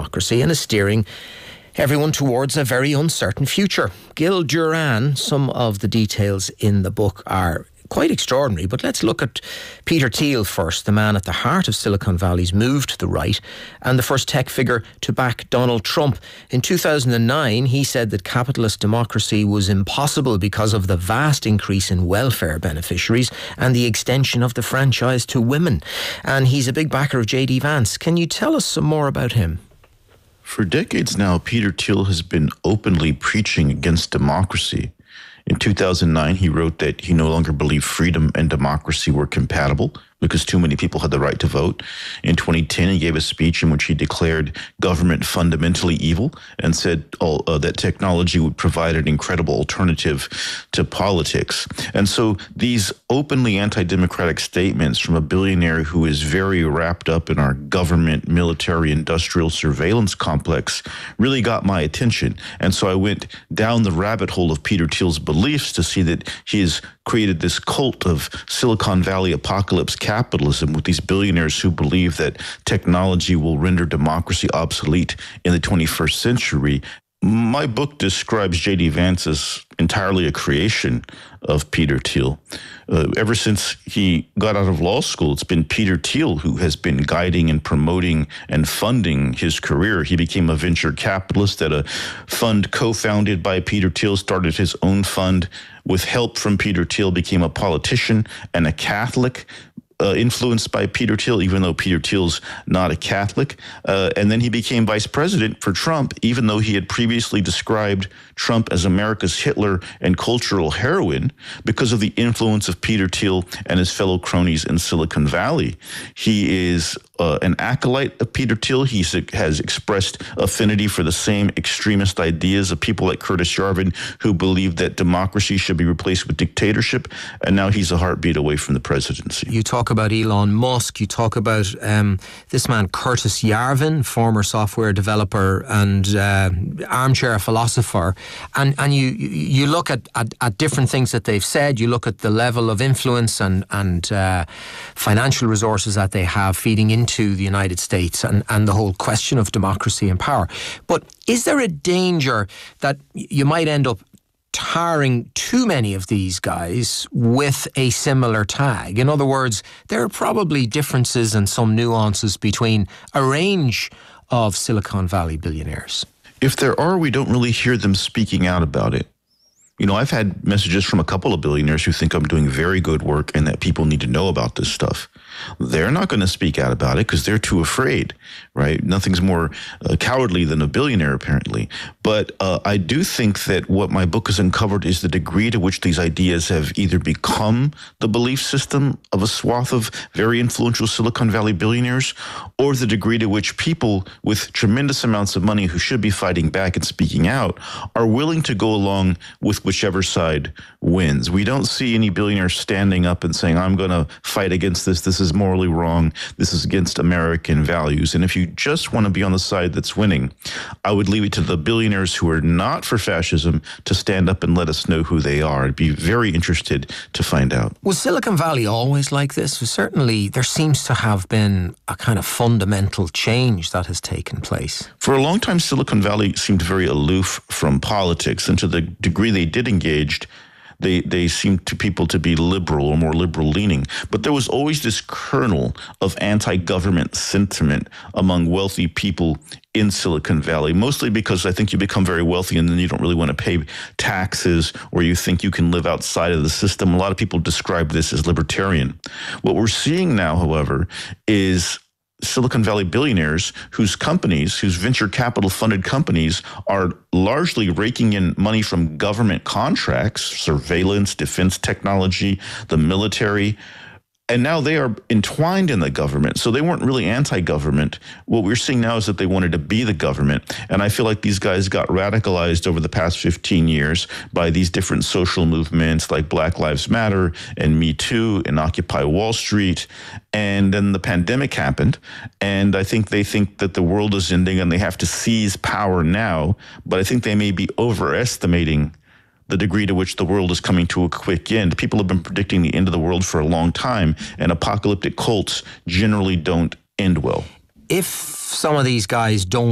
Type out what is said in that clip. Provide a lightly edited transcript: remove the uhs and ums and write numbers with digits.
democracy and is steering everyone towards a very uncertain future. Gil Duran, some of the details in the book are quite extraordinary, but let's look at Peter Thiel first, the man at the heart of Silicon Valley's move to the right and the first tech figure to back Donald Trump. In 2009, he said that capitalist democracy was impossible because of the vast increase in welfare beneficiaries and the extension of the franchise to women. And he's a big backer of J.D. Vance. Can you tell us some more about him? For decades now, Peter Thiel has been openly preaching against democracy. In 2009, he wrote that he no longer believed freedom and democracy were compatible because too many people had the right to vote. In 2010, he gave a speech in which he declared government fundamentally evil and said that technology would provide an incredible alternative to politics. And so these openly anti-democratic statements from a billionaire who is very wrapped up in our government, military, industrial surveillance complex really got my attention. And so I went down the rabbit hole of Peter Thiel's beliefs to see that he has created this cult of Silicon Valley apocalypse capitalism with these billionaires who believe that technology will render democracy obsolete in the 21st century. My book describes J.D. Vance as entirely a creation of Peter Thiel. Ever since he got out of law school, it's been Peter Thiel who has been guiding and promoting and funding his career. He became a venture capitalist at a fund co-founded by Peter Thiel, started his own fund with help from Peter Thiel, became a politician and a Catholic, influenced by Peter Thiel, even though Peter Thiel's not a Catholic. And then he became vice president for Trump, even though he had previously described Trump as America's Hitler and cultural heroine because of the influence of Peter Thiel and his fellow cronies in Silicon Valley. He is an acolyte of Peter Thiel. He has expressed affinity for the same extremist ideas of people like Curtis Yarvin who believe that democracy should be replaced with dictatorship, and now he's a heartbeat away from the presidency. You talk about Elon Musk, you talk about this man Curtis Yarvin, former software developer and armchair philosopher, and you look at different things that they've said. You look at the level of influence and financial resources that they have feeding into the United States and the whole question of democracy and power. But is there a danger that you might end up tarring too many of these guys with a similar tag? In other words, there are probably differences and some nuances between a range of Silicon Valley billionaires. If there are, we don't really hear them speaking out about it. You know, I've had messages from a couple of billionaires who think I'm doing very good work and that people need to know about this stuff. They're not going to speak out about it because they're too afraid, right? Nothing's more cowardly than a billionaire, apparently. But I do think that what my book has uncovered is the degree to which these ideas have either become the belief system of a swath of very influential Silicon Valley billionaires, or the degree to which people with tremendous amounts of money who should be fighting back and speaking out are willing to go along with whichever side wins. We don't see any billionaires standing up and saying, I'm going to fight against this. This is morally wrong. This is against American values. And if you just want to be on the side that's winning, I would leave it to the billionaires who are not for fascism to stand up and let us know who they are. I'd be very interested to find out. Was Silicon Valley always like this? Certainly, there seems to have been a kind of fundamental change that has taken place. For a long time, Silicon Valley seemed very aloof from politics, and to the degree they did engage, they seemed to people to be liberal or more liberal leaning. But there was always this kernel of anti-government sentiment among wealthy people in Silicon Valley, mostly because I think you become very wealthy and then you don't really want to pay taxes, or you think you can live outside of the system. A lot of people describe this as libertarian. What we're seeing now, however, is Silicon Valley billionaires whose companies, whose venture capital funded companies, are largely raking in money from government contracts, surveillance, defense technology, the military. And now they are entwined in the government. So they weren't really anti-government. What we're seeing now is that they wanted to be the government. And I feel like these guys got radicalized over the past 15 years by these different social movements like Black Lives Matter and Me Too and Occupy Wall Street. And then the pandemic happened. And I think they think that the world is ending and they have to seize power now. But I think they may be overestimating the degree to which the world is coming to a quick end. People have been predicting the end of the world for a long time, and apocalyptic cults generally don't end well. If some of these guys don't